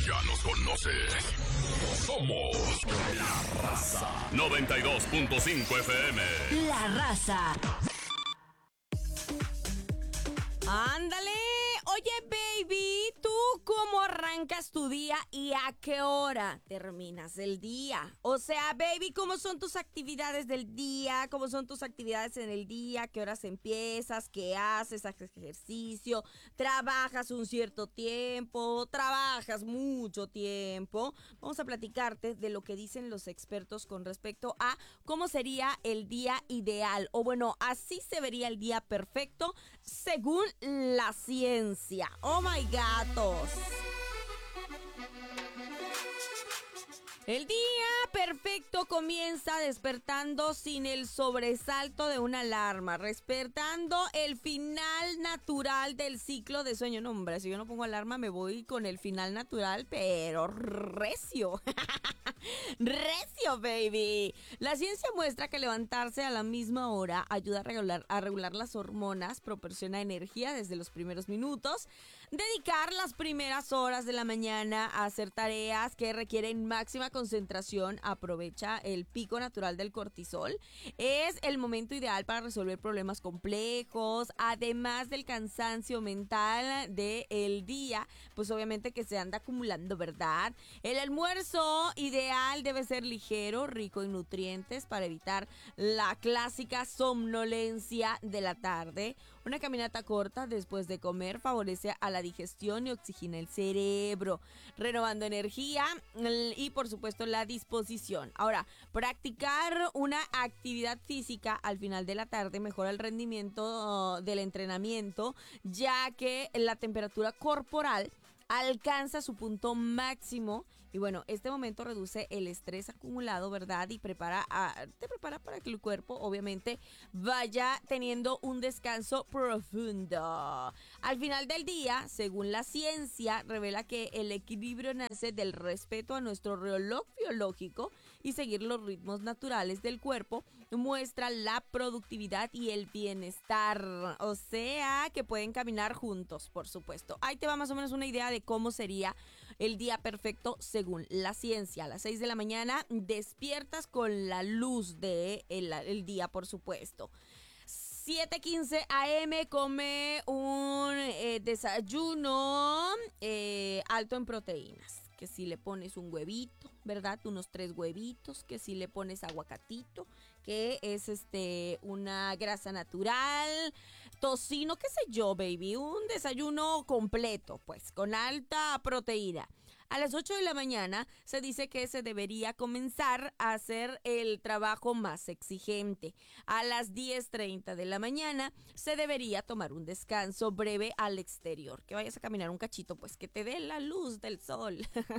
Ya nos conoces. Somos La Raza. 92.5 FM. La Raza. Ándale. Oye, baby, ¿tú cómo arrancas tu día y a qué hora terminas el día? O sea, baby, ¿cómo son tus actividades del día? ¿Cómo son tus actividades en el día? ¿Qué horas empiezas? ¿Qué haces? ¿Haces ejercicio? ¿Trabajas un cierto tiempo? ¿Trabajas mucho tiempo? Vamos a platicarte de lo que dicen los expertos con respecto a cómo sería el día ideal. O bueno, así se vería el día perfecto según la ciencia. ¡Oh, my gatos! El día perfecto comienza despertando sin el sobresalto de una alarma, respetando el final natural del ciclo de sueño. No, hombre, si yo no pongo alarma me voy con el final natural, pero recio. Recio, baby. La ciencia muestra que levantarse a la misma hora ayuda a regular las hormonas, proporciona energía desde los primeros minutos. Dedicar las primeras horas de la mañana a hacer tareas que requieren máxima concentración aprovecha el pico natural del cortisol. Es el momento ideal para resolver problemas complejos, además del cansancio mental del día, pues obviamente que se anda acumulando, ¿verdad? El almuerzo ideal debe ser ligero, rico en nutrientes para evitar la clásica somnolencia de la tarde. Una caminata corta después de comer favorece a la digestión y oxigena el cerebro, renovando energía y por supuesto la disposición. Ahora, practicar una actividad física al final de la tarde mejora el rendimiento del entrenamiento, ya que la temperatura corporal alcanza su punto máximo y bueno, este momento reduce el estrés acumulado, ¿verdad? Y te prepara para que el cuerpo obviamente vaya teniendo un descanso profundo. Al final del día, según la ciencia, revela que el equilibrio nace del respeto a nuestro reloj biológico y seguir los ritmos naturales del cuerpo muestra la productividad y el bienestar. O sea, que pueden caminar juntos, por supuesto. Ahí te va más o menos una idea de cómo sería el día perfecto según la ciencia. A las 6 de la mañana despiertas con la luz del día, por supuesto. 7:15 a.m. come un desayuno alto en proteínas. Que si le pones un huevito, ¿verdad? Unos 3 huevitos, que si le pones aguacatito, que es una grasa natural, tocino, qué sé yo, baby, un desayuno completo, pues, con alta proteína. A las 8 de la mañana se dice que se debería comenzar a hacer el trabajo más exigente. A las 10:30 de la mañana se debería tomar un descanso breve al exterior. Que vayas a caminar un cachito, pues que te dé la luz del sol.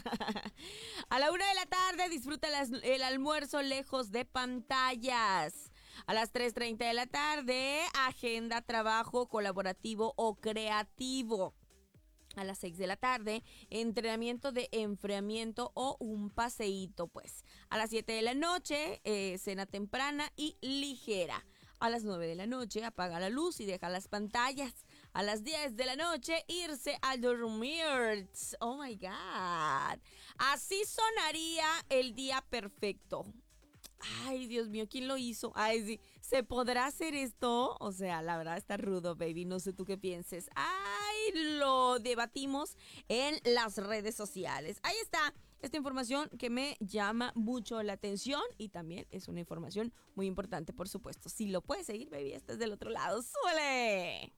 A la 1 de la tarde disfruta el almuerzo lejos de pantallas. A las 3:30 de la tarde, agenda trabajo colaborativo o creativo. A las 6 de la tarde, entrenamiento de enfriamiento o un paseíto, pues. A las 7 de la noche, cena temprana y ligera. A las 9 de la noche, apaga la luz y deja las pantallas. A las 10 de la noche, irse a dormir. Oh my God. Así sonaría el día perfecto. Ay, Dios mío, ¿quién lo hizo? Ay, sí, ¿se podrá hacer esto? O sea, la verdad está rudo, baby, no sé tú qué pienses. Ay, lo debatimos en las redes sociales. Ahí está esta información que me llama mucho la atención y también es una información muy importante, por supuesto. Si lo puedes seguir, baby, estás del otro lado. ¡Súbele!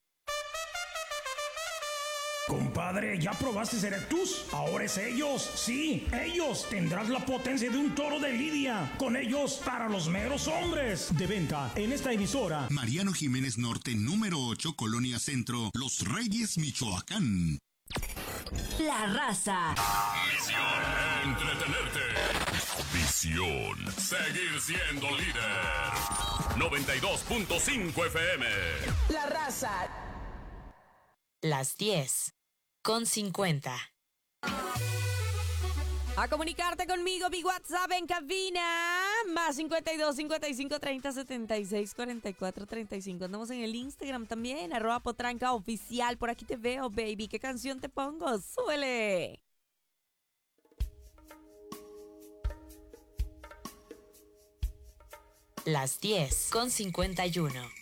Compadre, ¿ya probaste Erectus? Ahora es ellos. Sí, ellos. Tendrás la potencia de un toro de lidia. Con ellos, para los meros hombres. De venta en esta emisora. Mariano Jiménez Norte, número 8, Colonia Centro, Los Reyes, Michoacán. La Raza. Misión: entretenerte. Visión: seguir siendo líder. 92.5 FM. La Raza. Las 10:50. A comunicarte conmigo, mi WhatsApp en cabina, más 52 55 30 76 44 35. Andamos en el Instagram también, @potrancaoficial. Por aquí te veo, baby. ¿Qué canción te pongo? ¡Súbele! Las 10:51.